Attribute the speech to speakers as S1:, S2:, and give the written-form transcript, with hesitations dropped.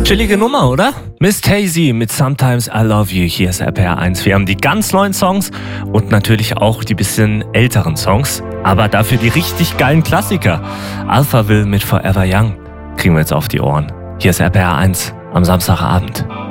S1: Chillige Nummer, oder? Miss Tazy mit Sometimes I Love You. Hier ist RPR 1. Wir haben die ganz neuen Songs und natürlich auch die bisschen älteren Songs. Aber dafür die richtig geilen Klassiker. Alphaville mit Forever Young kriegen wir jetzt auf die Ohren. Hier ist RPR 1 am Samstagabend.